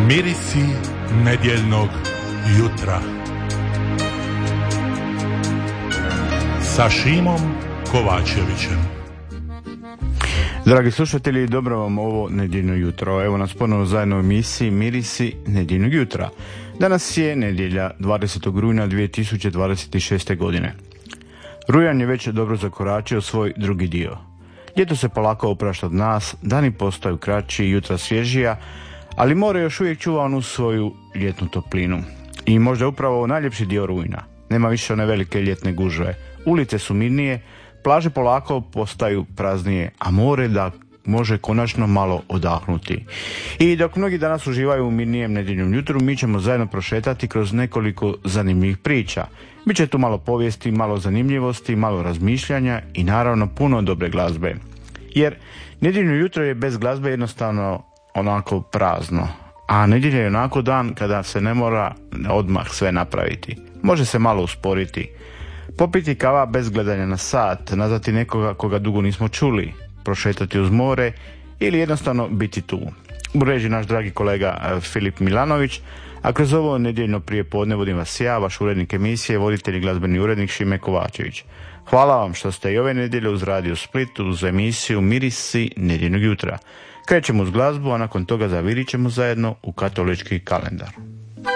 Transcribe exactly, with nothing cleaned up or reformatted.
Mirisi nedjeljnog jutra sa Šimom Kovačevićem. Dragi slušatelji, dobro vam ovo nedjeljno jutro. Evo nas ponovo zajedno u emisiji Mirisi nedjeljnog jutra. Danas je nedjelja dvadesetog rujna dvije tisuće dvadeset šeste. godine. Rujan je već dobro zakoračio svoj drugi dio. Ljeto se polako oprašta od nas, dani postaju kraći, jutra svježija, ali more još uvijek čuva onu svoju ljetnu toplinu. I možda je upravo najljepši dio rujna. Nema više one velike ljetne gužve. Ulice su mirnije, plaže polako postaju praznije, a more da može konačno malo odahnuti. I dok mnogi danas uživaju u mirnijem nedjeljnom jutru, mi ćemo zajedno prošetati kroz nekoliko zanimljivih priča. Biće tu malo povijesti, malo zanimljivosti, malo razmišljanja i naravno puno dobre glazbe. Jer nedjeljno jutro je bez glazbe jednostavno onako prazno, a nedjelja je onako dan kada se ne mora odmah sve napraviti. Može se malo usporiti, popiti kava bez gledanja na sat, nazvati nekoga koga dugo nismo čuli, prošetati uz more ili jednostavno biti tu. U režiji naš dragi kolega Filip Milanović, a kroz ovo nedjeljno prijepodne vodim vas ja, vaš urednik emisije, voditelj i glazbeni urednik Šime Kovačević. Hvala vam što ste i ove nedjelje uz Radio Split uz emisiju Mirisi nedjeljnog jutra. Krećemo uz glazbu, a nakon toga zavirit ćemo zajedno u katolički kalendar.